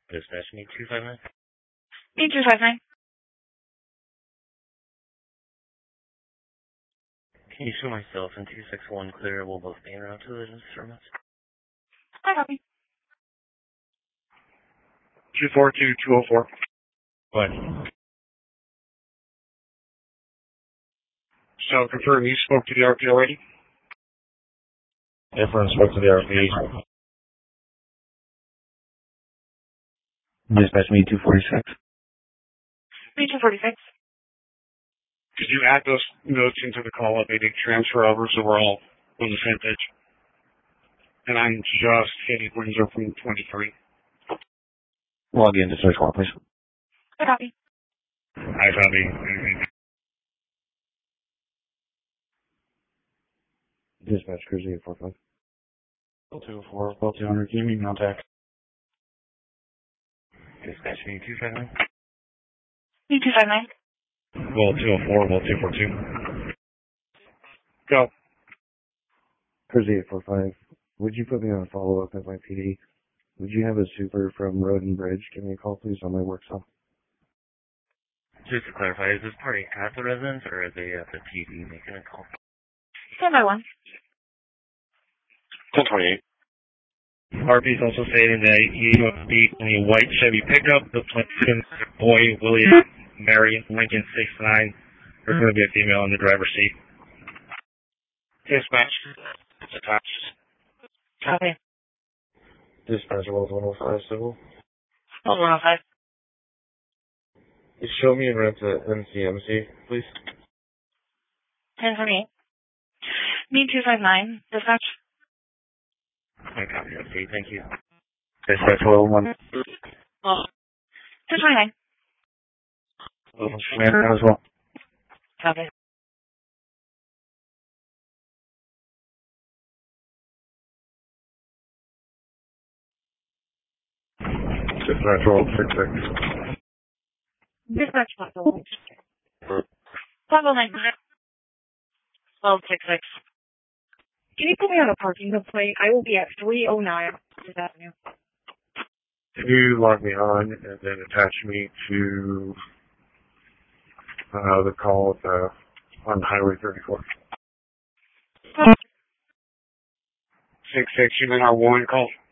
Dispatch me 259. Me 259. Can you show myself in 261 clear? We'll both be en route to the instruments. I copy. 242-204. What? So confirm you spoke to the RP already? Everyone spoke to the RP. Dispatch me 246. Me 246. Could you add those notes into the call updating transfer over so we're all on the same page? And I'm just hitting Windsor from 23. Log in to search call, please. I copy. I copy. Dispatch cruiser 845. 204, 200, give me contact. Dispatch me 259. Me 259. Well 204, well 242. Go. Cruiser 845. Would you put me on a follow-up at my PD? Would you have a super from Road and Bridge? Give me a call, please, on my work cell. Just to clarify, is this party at the residence or are they at the PD making a call? Stand by 1. 1028. RP is also stating that he must be in a white Chevy pickup. The plaintiff's boy, William Mary Lincoln 69. There's going to be a female in the driver's seat. Dispatch. It's attached. Copy. Dispatch Wells 105 Civil. 105. Show me and rent to NCMC, please. 1028. Me 259. Dispatch. I copy that, Steve. Thank you. Dispatch Wells 1. 229. Man as well. Copy. Dispatch Wells 66. Dispatch 509. 1266. Can you put me on a parking complaint? I will be at 309 Fifth Avenue. Can you log me on and then attach me to the call on Highway 34? 66, you mean our warrant call?